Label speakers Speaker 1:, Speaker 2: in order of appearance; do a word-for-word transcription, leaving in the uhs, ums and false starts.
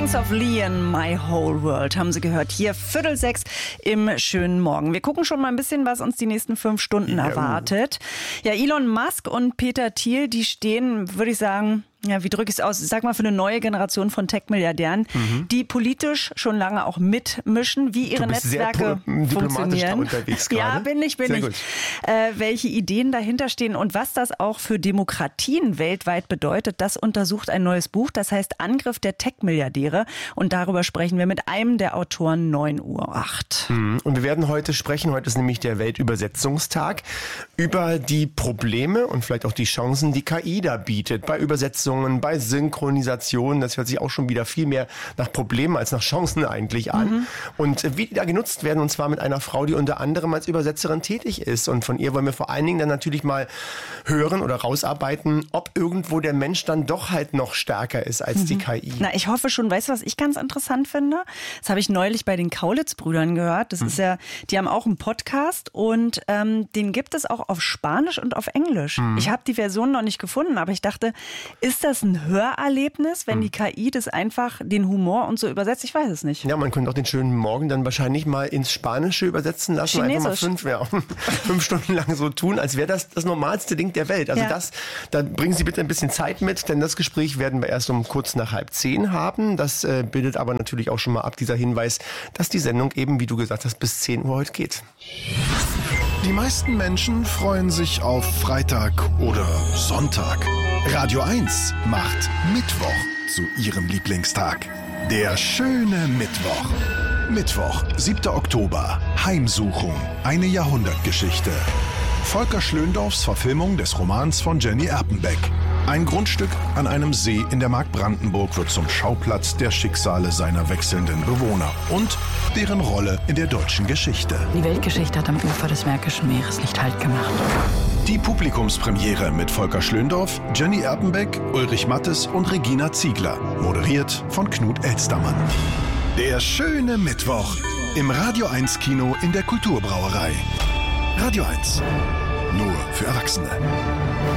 Speaker 1: Kings of Leon, My Whole World, haben Sie gehört. Hier Viertel sechs im schönen Morgen. Wir gucken schon mal ein bisschen, was uns die nächsten fünf Stunden ja, erwartet. Ja, Elon Musk und Peter Thiel, die stehen, würde ich sagen, ja, wie drücke ich es aus? Sag mal, für eine neue Generation von Tech-Milliardären, mhm. die politisch schon lange auch mitmischen, wie ihre
Speaker 2: du bist
Speaker 1: Netzwerke
Speaker 2: sehr
Speaker 1: funktionieren.
Speaker 2: Da unterwegs gerade.
Speaker 1: Ja, bin ich, bin
Speaker 2: sehr
Speaker 1: ich. Äh, welche Ideen dahinter stehen und was das auch für Demokratien weltweit bedeutet, das untersucht ein neues Buch, das heißt Angriff der Tech-Milliardäre. Und darüber sprechen wir mit einem der Autoren neun Uhr acht.
Speaker 2: Mhm. Und wir werden heute sprechen, heute ist nämlich der Weltübersetzungstag, über die Probleme und vielleicht auch die Chancen, die K I da bietet bei Übersetzungen, bei Synchronisation. Das hört sich auch schon wieder viel mehr nach Problemen als nach Chancen eigentlich an. Mhm. Und wie die da genutzt werden, und zwar mit einer Frau, die unter anderem als Übersetzerin tätig ist. Und von ihr wollen wir vor allen Dingen dann natürlich mal hören oder rausarbeiten, ob irgendwo der Mensch dann doch halt noch stärker ist als mhm. die K I.
Speaker 1: Na, ich hoffe schon. Weißt du, was ich ganz interessant finde? Das habe ich neulich bei den Kaulitz-Brüdern gehört. Das mhm. ist ja, die haben auch einen Podcast und ähm, den gibt es auch auf Spanisch und auf Englisch. Mhm. Ich habe die Version noch nicht gefunden, aber ich dachte, ist das ein Hörerlebnis, wenn die K I das einfach den Humor und so übersetzt? Ich weiß es nicht.
Speaker 2: Ja, man könnte auch den schönen Morgen dann wahrscheinlich mal ins Spanische übersetzen lassen.
Speaker 1: Chinesisch.
Speaker 2: Einfach mal fünf, ja, fünf Stunden lang so tun, als wäre das das normalste Ding der Welt. Also
Speaker 1: ja.
Speaker 2: das, da bringen Sie bitte ein bisschen Zeit mit, denn das Gespräch werden wir erst um kurz nach halb zehn haben. Das äh, bildet aber natürlich auch schon mal ab, dieser Hinweis, dass die Sendung eben, wie du gesagt hast, bis zehn Uhr heute geht.
Speaker 3: Die meisten Menschen freuen sich auf Freitag oder Sonntag. Radio eins macht Mittwoch zu ihrem Lieblingstag. Der schöne Mittwoch. Mittwoch, siebter Oktober. Heimsuchung. Eine Jahrhundertgeschichte. Volker Schlöndorffs Verfilmung des Romans von Jenny Erpenbeck. Ein Grundstück an einem See in der Mark Brandenburg wird zum Schauplatz der Schicksale seiner wechselnden Bewohner und deren Rolle in der deutschen Geschichte.
Speaker 4: Die Weltgeschichte hat am Ufer des Märkischen Meeres nicht Halt gemacht.
Speaker 3: Die Publikumspremiere mit Volker Schlöndorff, Jenny Erpenbeck, Ulrich Mattes und Regina Ziegler. Moderiert von Knut Elstermann. Der schöne Mittwoch im Radio eins Kino in der Kulturbrauerei. Radio eins. Nur für Erwachsene.